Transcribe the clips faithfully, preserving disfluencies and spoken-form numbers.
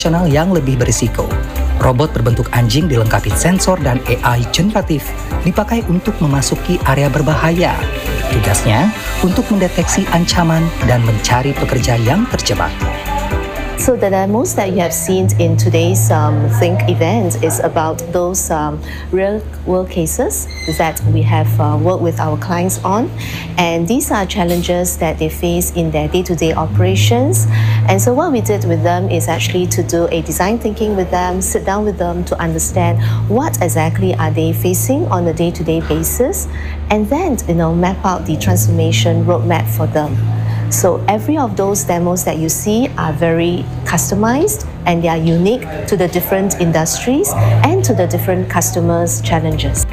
Profesional yang lebih berisiko. Robot berbentuk anjing dilengkapi sensor dan A I generatif dipakai untuk memasuki area berbahaya. Tugasnya untuk mendeteksi ancaman dan mencari pekerja yang terjebak. So the demos that you have seen in today's um, Think event is about those um, real world cases that we have uh, worked with our clients on, and these are challenges that they face in their day-to-day operations. And so what we did with them is actually to do a design thinking with them, sit down with them to understand what exactly are they facing on a day-to-day basis, and then you know map out the transformation roadmap for them. So every of those demos that you see are very customized and they are unique to the different industries and to the different customers' challenges.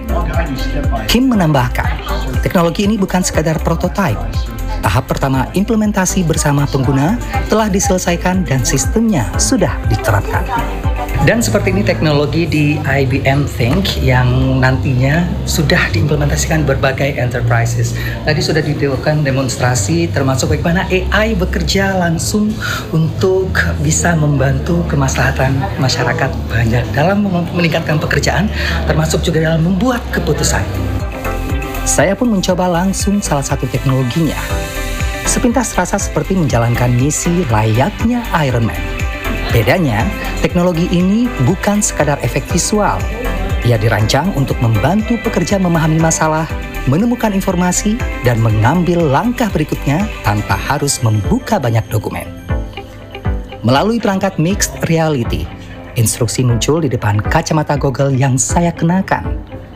Kim menambahkan, teknologi ini bukan sekadar prototipe. Tahap pertama implementasi bersama pengguna telah diselesaikan dan sistemnya sudah diterapkan. Dan seperti ini teknologi di I B M Think yang nantinya sudah diimplementasikan berbagai enterprises. Tadi sudah dilakukan demonstrasi termasuk bagaimana A I bekerja langsung untuk bisa membantu kemaslahatan masyarakat banyak dalam meningkatkan pekerjaan, termasuk juga dalam membuat keputusan. Saya pun mencoba langsung salah satu teknologinya. Sepintas terasa seperti menjalankan misi layaknya Iron Man. Bedanya, teknologi ini bukan sekadar efek visual. Ia dirancang untuk membantu pekerja memahami masalah, menemukan informasi, dan mengambil langkah berikutnya tanpa harus membuka banyak dokumen. Melalui perangkat mixed reality, instruksi muncul di depan kacamata Google yang saya kenakan.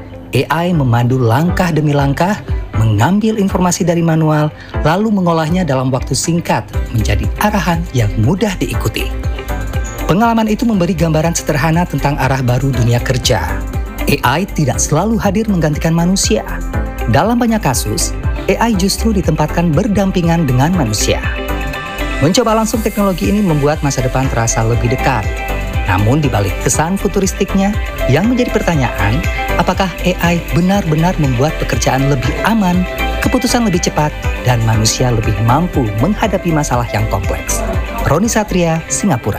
A I memandu langkah demi langkah, mengambil informasi dari manual, lalu mengolahnya dalam waktu singkat menjadi arahan yang mudah diikuti. Pengalaman itu memberi gambaran sederhana tentang arah baru dunia kerja. A I tidak selalu hadir menggantikan manusia. Dalam banyak kasus, A I justru ditempatkan berdampingan dengan manusia. Mencoba langsung teknologi ini membuat masa depan terasa lebih dekat. Namun di balik kesan futuristiknya, yang menjadi pertanyaan, apakah A I benar-benar membuat pekerjaan lebih aman, keputusan lebih cepat, dan manusia lebih mampu menghadapi masalah yang kompleks? Roni Satria, Singapura.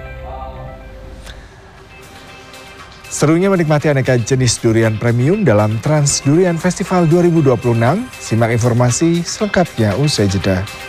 Serunya menikmati aneka jenis durian premium dalam Trans Durian Festival dua ribu dua puluh enam. Simak informasi selengkapnya usai jeda.